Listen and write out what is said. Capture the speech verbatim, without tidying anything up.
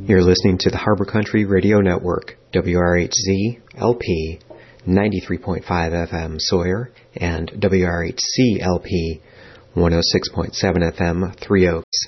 You're listening to the Harbor Country Radio Network, W R H Z L P ninety-three point five F M Sawyer and W R H C L P one oh six point seven F M Three Oaks.